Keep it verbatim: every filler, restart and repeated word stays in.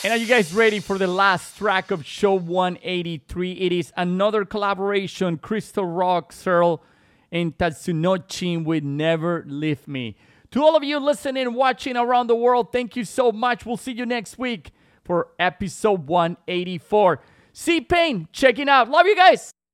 And are you guys ready for the last track of show one eighty-three? It is another collaboration, Crystal Rock, Searle, and Tatsunochin with Never Leave Me. To all of you listening and watching around the world, thank you so much. We'll see you next week for episode one eighty-four. C-Pain checking out. Love you guys.